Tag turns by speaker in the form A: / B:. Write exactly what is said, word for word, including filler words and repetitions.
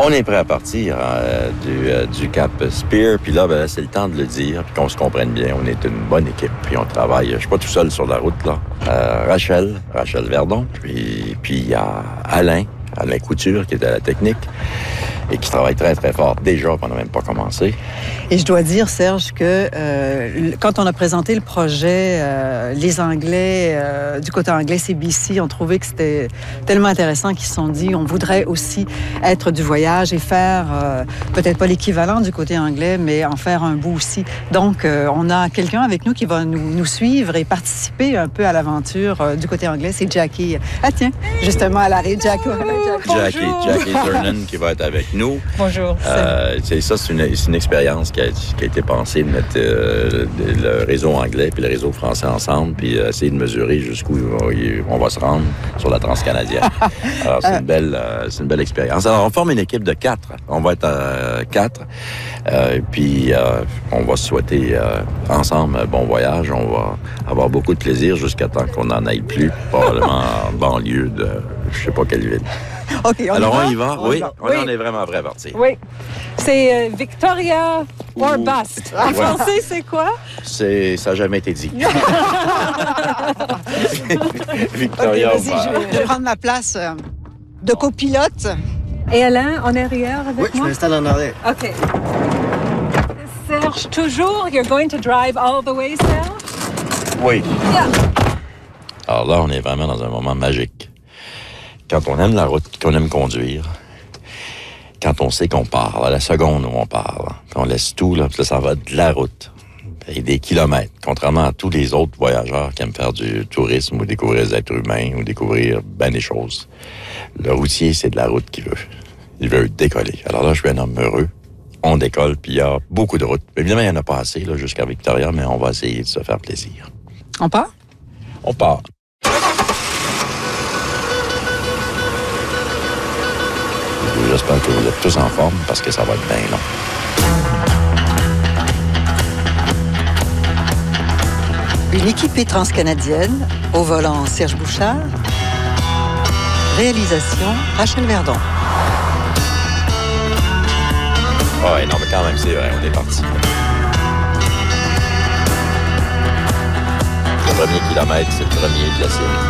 A: On est prêt à partir euh, du, euh, du Cap Spear, puis là, ben, c'est le temps de le dire, puis qu'on se comprenne bien. On est une bonne équipe, puis on travaille. Je suis pas tout seul sur la route, là. Euh, Rachel, Rachel Verdon, puis puis il y a Alain, Alain Couture, qui est à la technique, et qui travaille très, très fort déjà, qu'on n'a même pas commencé.
B: Et je dois dire, Serge, que euh, quand on a présenté le projet, euh, les Anglais, euh, du côté anglais, C B C, ont trouvé que c'était tellement intéressant qu'ils se sont dit, on voudrait aussi être du voyage et faire, euh, peut-être pas l'équivalent du côté anglais, mais en faire un bout aussi. Donc, euh, on a quelqu'un avec nous qui va nous, nous suivre et participer un peu à l'aventure euh, du côté anglais, c'est Jackie. Ah tiens, justement, à l'arrêt, Jackie.
A: Jackie, Jackie Zernan qui va être avec nous.
B: Bonjour.
A: Euh, c'est ça, c'est une, c'est une expérience qui a, qui a été pensée de mettre euh, le, le réseau anglais puis le réseau français ensemble, puis euh, essayer de mesurer jusqu'où on va se rendre sur la transcanadienne. Alors, c'est une belle, euh, c'est une belle expérience. Alors, on forme une équipe de quatre. On va être à quatre. Euh, puis, euh, on va se souhaiter euh, ensemble un bon voyage. On va avoir beaucoup de plaisir jusqu'à temps qu'on n'en aille plus, probablement en banlieue de je sais pas quelle ville.
B: Okay, on
A: Alors,
B: y va?
A: on y va?
B: On
A: oui,
B: y va.
A: on
B: Oui.
A: en est vraiment prêt à partir.
C: Oui. C'est euh, Victoria or
A: Ouh.
C: bust. En
A: Ouais.
C: français, c'est quoi?
A: C'est, ça n'a jamais été dit. Victoria,
B: Okay, vas-y, je, vais, je vais prendre ma place euh, de copilote.
C: Et Alain, en arrière avec
D: Oui, je
C: moi?
D: m'installe en arrière.
C: OK. Serge, toujours, you're going to drive all the way, Serge?
A: Oui.
C: Yeah.
A: Alors là, on est vraiment dans un moment magique. Quand on aime la route, qu'on aime conduire, quand on sait qu'on part, à la seconde où on part, qu'on laisse tout, là, puis là, ça va de la route et des kilomètres, contrairement à tous les autres voyageurs qui aiment faire du tourisme ou découvrir les êtres humains ou découvrir bien des choses. Le routier, c'est de la route qu'il veut. Il veut décoller. Alors là, je suis un homme heureux. On décolle, puis il y a beaucoup de routes. Évidemment, il n'y en a pas assez là, jusqu'à Victoria, mais on va essayer de se faire plaisir.
B: On part?
A: On part. J'espère que vous êtes tous en forme parce que ça va être bien long.
B: Une équipée transcanadienne, au volant Serge Bouchard, réalisation Rachel Verdon.
A: Ah ouais, non, mais quand même, c'est vrai, on est parti. Le premier kilomètre, c'est le premier de la série.